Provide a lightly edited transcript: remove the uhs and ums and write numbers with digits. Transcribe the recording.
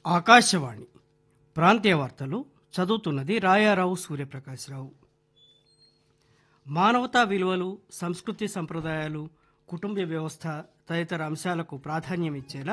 ఆకాశవాణి ప్రాంతీయ వార్తలు చదువుతున్నది రాయారావు సూర్యప్రకాశ్రావు. మానవతా విలువలు, సంస్కృతి సంప్రదాయాలు, కుటుంబ వ్యవస్థ తదితర అంశాలకు ప్రాధాన్యం ఇచ్చేలా